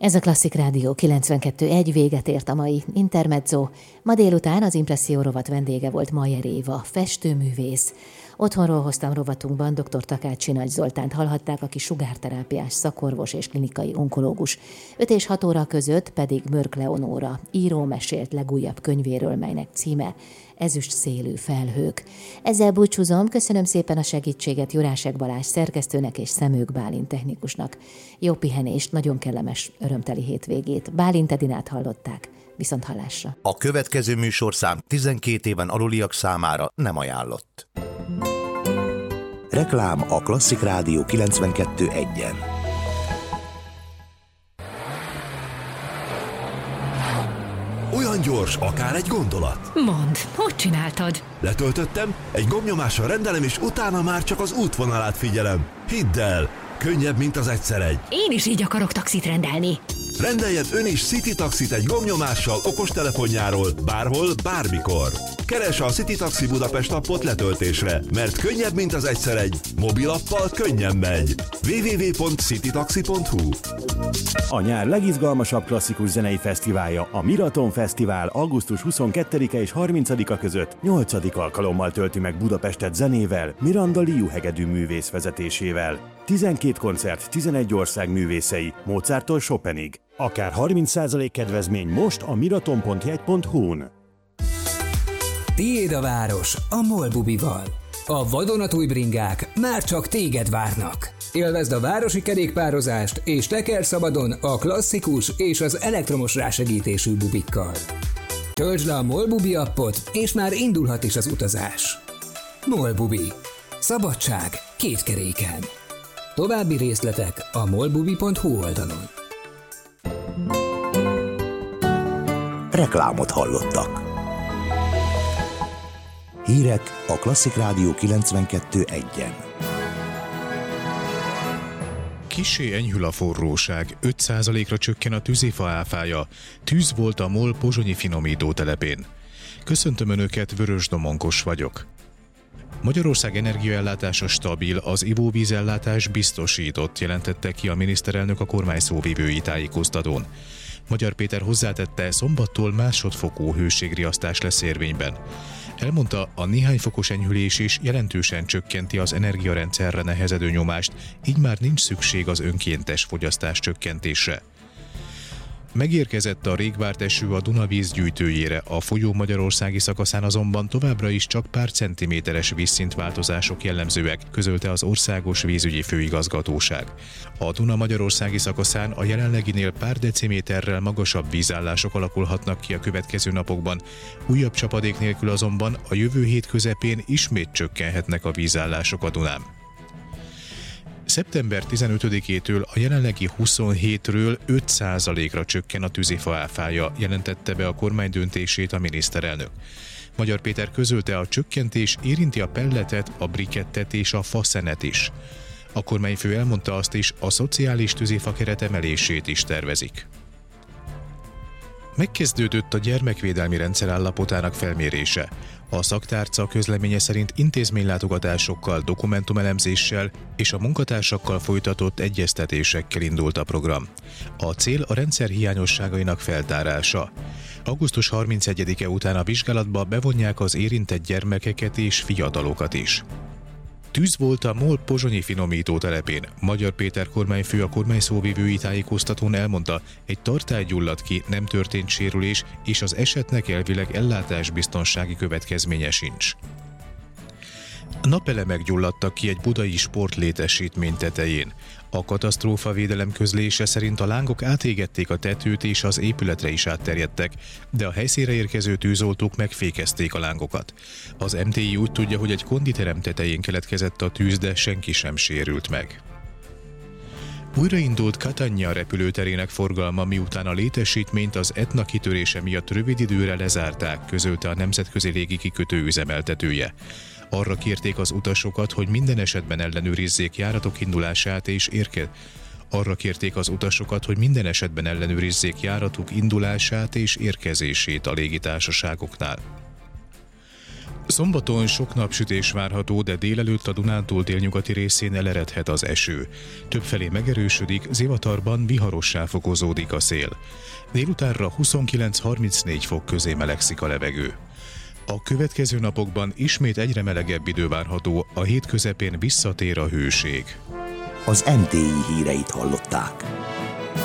Ez a Klasszik Rádió 92.1, véget ért a mai Intermezzo. Ma délután az Impresszió rovat vendége volt Mayer Éva, festőművész. Otthonról hoztam rovatunkban dr. Takácsi Nagy Zoltánt hallhatták, aki sugárterápiás szakorvos és klinikai onkológus. 5 és 6 óra között pedig Mörk Leonóra író mesélt legújabb könyvéről, melynek címe Ezüst szélű felhők. Ezzel búcsúzom, köszönöm szépen a segítséget Jurásek Balázs szerkesztőnek és Szemők Bálint technikusnak. Jó pihenést, nagyon kellemes, örömteli hétvégét. Bálint Edinát hallották. Viszont hallásra. A következő műsorszám 12 éven aluliak számára nem ajánlott. Reklám a Klasszik Rádió 92.1-en. Olyan gyors, akár egy gondolat. Mondd, hogy csináltad? Letöltöttem, egy gombnyomással rendelem, és utána már csak az útvonalát figyelem. Hidd el, könnyebb, mint az egyszer egy. Én is így akarok taxit rendelni. Rendeljen ön is City Taxit egy gombnyomással okostelefonjáról, bárhol, bármikor. Keresse a City Taxi Budapest appot letöltésre, mert könnyebb, mint az egyszer egy. Mobilappal könnyen megy. www.citytaxi.hu. A nyár legizgalmasabb klasszikus zenei fesztiválja, a Miraton Fesztivál augusztus 22-e és 30-a között 8. alkalommal tölti meg Budapestet zenével, Miranda Liu hegedű művész vezetésével. 12 koncert, 11 ország művészei, Mozarttól Chopinig. Akár 30% kedvezmény most a miraton.jegy.hu-n. Tiéd a város a MOL Bubival. A vadonatúj bringák már csak téged várnak. Élvezd a városi kerékpározást és teker szabadon a klasszikus és az elektromos rásegítésű bubikkal. Töltsd le a MOL Bubi appot, és már indulhat is az utazás. MOL Bubi. Szabadság két keréken. További részletek a molbubi.hu oldalon. Reklámot hallottak. Hírek a Klasszik Rádió 92.1-en. Kissé enyhül a forróság, 5%-ra csökken a tűzifa áfája. Tűz volt a MOL pozsonyi finomító telepén. Köszöntöm Önöket, Vörös Domonkos vagyok. Magyarország energiaellátása stabil, az ivóvízellátás biztosított, jelentette ki a miniszterelnök a kormány szóvivői tájékoztatón. Magyar Péter hozzátette, szombattól másodfokú hőségriasztás lesz érvényben. Elmondta, a néhány fokos enyhülés is jelentősen csökkenti az energiarendszerre nehezedő nyomást, így már nincs szükség az önkéntes fogyasztás csökkentésre. Megérkezett a rég várt eső a Duna vízgyűjtőjére, a folyó magyarországi szakaszán azonban továbbra is csak pár centiméteres vízszintváltozások jellemzőek, közölte az Országos Vízügyi Főigazgatóság. A Duna magyarországi szakaszán a jelenleginél pár deciméterrel magasabb vízállások alakulhatnak ki a következő napokban, újabb csapadék nélkül azonban a jövő hét közepén ismét csökkenhetnek a vízállások a Dunán. Szeptember 15-től a jelenlegi 27-ről 5%-ra csökken a tűzifa áfája, jelentette be a kormány döntését a miniszterelnök. Magyar Péter közölte, a csökkentés érinti a pelletet, a brikettet és a faszenet is. A kormányfő elmondta azt is, a szociális tűzifa keret emelését is tervezik. Megkezdődött a gyermekvédelmi rendszer állapotának felmérése. A szaktárca közleménye szerint intézménylátogatásokkal, dokumentumelemzéssel és a munkatársakkal folytatott egyeztetésekkel indult a program. A cél a rendszer hiányosságainak feltárása. Augusztus 31-e után a vizsgálatba bevonják az érintett gyermekeket és fiatalokat is. Tűz volt a MOL pozsonyi finomító telepén. Magyar Péter kormányfő a kormány szóvivői tájékoztatón elmondta, egy tartály gyulladt ki, nem történt sérülés, és az esetnek elvileg ellátásbiztonsági következménye sincs. Napelemek gyulladtak ki egy budai sportlétesítmény tetején. A katasztrófavédelem közlése szerint a lángok átégették a tetőt és az épületre is átterjedtek, de a helyszínre érkező tűzoltók megfékezték a lángokat. Az MTI úgy tudja, hogy egy konditerem tetején keletkezett a tűz, de senki sem sérült meg. Újraindult Catania repülőterének forgalma, miután a létesítményt az Etna kitörése miatt rövid időre lezárták, közölte a nemzetközi légikikötő üzemeltetője. Arra kérték az utasokat, hogy minden esetben ellenőrizzék járatok indulását és érkezését a légitársaságoknál. Szombaton sok napsütés várható, de délelőtt a Dunántúl délnyugati részén eleredhet az eső. Többfelé megerősödik, zivatarban viharossá fokozódik a szél. Délutánra 29-34 fok közé melegszik a levegő. A következő napokban ismét egyre melegebb idő várható, a hét közepén visszatér a hőség. Az MTI híreit hallották.